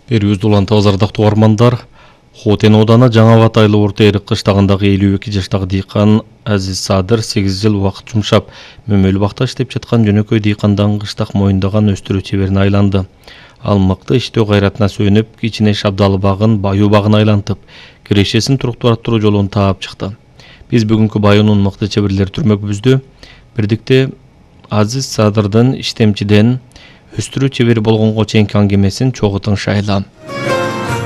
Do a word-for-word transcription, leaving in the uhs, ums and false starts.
Эрүүз дулантыбыз ардактуу угармандар. Хотен ооданы Жаңа Батайлы Орто Эрик кыштагындагы элүү эки жаштагы дыйкан Азиз Садыр сегиз жыл убакыт жумшап, мөмөлүү бакта иштеп жаткан жөнөкөй дыйкандан кыштак моюндаган өстүрүү чеберине айланды. Ал мыкты иштөө кайратына сүйөнүп, кичине шабдалы багын баюу багына айлантып, кирешесин туруктуу арттыруу жолун таап чыкты. Биз бүгүнкү баюунун мыкты чеберлери түрмөгүбүздү бирдикте Азиз Садырдын иштемчиден өстүрүү чебери болгонго чейинки аңгемесин чогуу тыңшайлы.